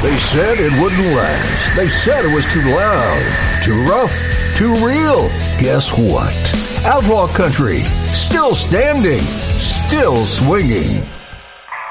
They said it wouldn't last. They said it was too loud, too rough, too real. Guess what? Outlaw country, still standing, still swinging.